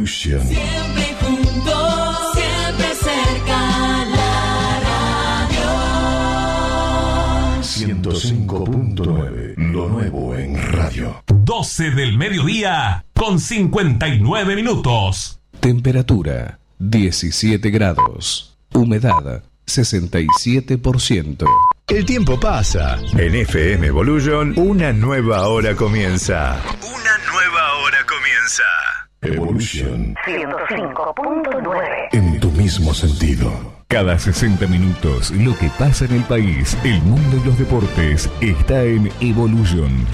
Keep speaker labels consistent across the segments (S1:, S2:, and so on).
S1: Evolution.
S2: Siempre juntos, siempre cerca, la radio.
S1: 105.9, lo nuevo en radio.
S3: 12 del mediodía con 59 minutos.
S4: Temperatura 17 grados. Humedad 67%.
S5: El tiempo pasa. En FM Evolution, una nueva hora comienza. Una nueva hora comienza.
S1: Evolution
S6: 105.9.
S1: en tu mismo sentido.
S7: Cada 60 minutos, lo que pasa en el país, el mundo y los deportes está en Evolution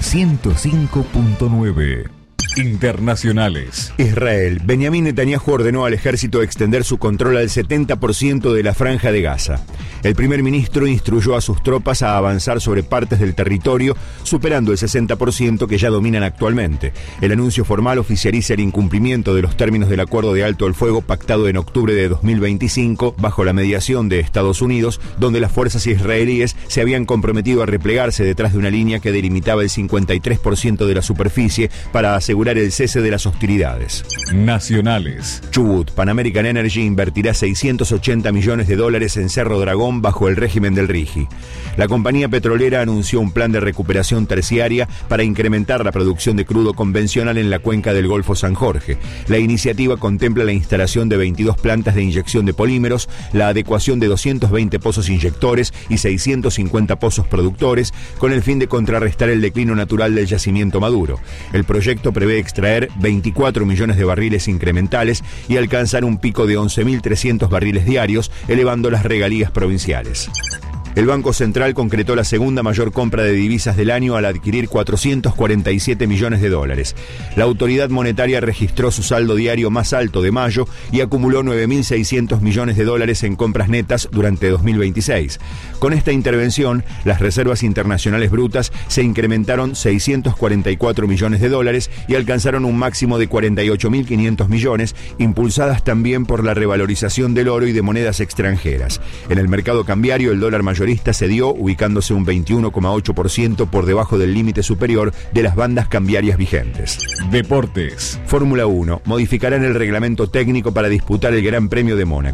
S7: 105.9. Internacionales.
S5: Israel. Benjamín Netanyahu ordenó al ejército extender su control al 70% de la franja de Gaza. El primer ministro instruyó a sus tropas a avanzar sobre partes del territorio, superando el 60% que ya dominan actualmente. El anuncio formal oficializa el incumplimiento de los términos del acuerdo de alto el fuego pactado en octubre de 2025 bajo la mediación de Estados Unidos, donde las fuerzas israelíes se habían comprometido a replegarse detrás de una línea que delimitaba el 53% de la superficie para asegurar el cese de las hostilidades.
S7: Nacionales.
S5: Chubut, Pan American Energy invertirá $680 millones en Cerro Dragón bajo el régimen del RIGI. La compañía petrolera anunció un plan de recuperación terciaria para incrementar la producción de crudo convencional en la cuenca del Golfo San Jorge. La iniciativa contempla la instalación de 22 plantas de inyección de polímeros, la adecuación de 220 pozos inyectores y 650 pozos productores, con el fin de contrarrestar el declino natural del yacimiento Maduro. El proyecto prevé extraer 24 millones de barriles incrementales y alcanzar un pico de 11.300 barriles diarios, elevando las regalías provinciales. El Banco Central concretó la segunda mayor compra de divisas del año al adquirir $447 millones. La autoridad monetaria registró su saldo diario más alto de mayo y acumuló $9.600 millones en compras netas durante 2026. Con esta intervención, las reservas internacionales brutas se incrementaron $644 millones y alcanzaron un máximo de 48.500 millones, impulsadas también por la revalorización del oro y de monedas extranjeras. En el mercado cambiario, el dólar mayorista cedió, ubicándose un 21,8% por debajo del límite superior de las bandas cambiarias vigentes.
S7: Deportes.
S5: Fórmula 1 modificarán el reglamento técnico para disputar el Gran Premio de Mónaco.